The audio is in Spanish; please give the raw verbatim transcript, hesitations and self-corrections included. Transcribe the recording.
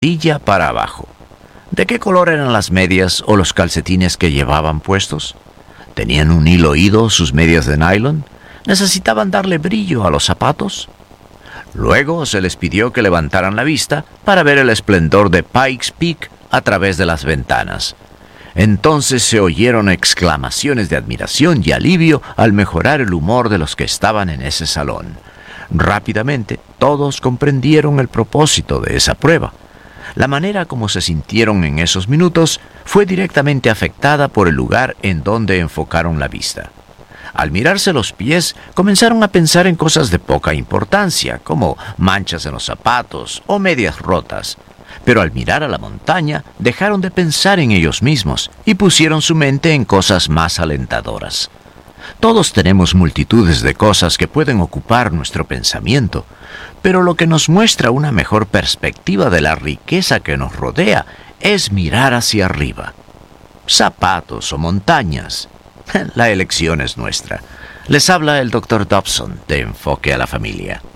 rodilla para abajo. ¿De qué color eran las medias o los calcetines que llevaban puestos? ¿Tenían un hilo oído sus medias de nylon? ¿Necesitaban darle brillo a los zapatos? Luego se les pidió que levantaran la vista para ver el esplendor de Pikes Peak a través de las ventanas. Entonces se oyeron exclamaciones de admiración y alivio al mejorar el humor de los que estaban en ese salón. Rápidamente, todos comprendieron el propósito de esa prueba. La manera como se sintieron en esos minutos fue directamente afectada por el lugar en donde enfocaron la vista. Al mirarse los pies, comenzaron a pensar en cosas de poca importancia, como manchas en los zapatos o medias rotas. Pero al mirar a la montaña, dejaron de pensar en ellos mismos y pusieron su mente en cosas más alentadoras. Todos tenemos multitudes de cosas que pueden ocupar nuestro pensamiento, pero lo que nos muestra una mejor perspectiva de la riqueza que nos rodea es mirar hacia arriba. Zapatos o montañas. La elección es nuestra. Les habla el doctor Dobson de Enfoque a la Familia.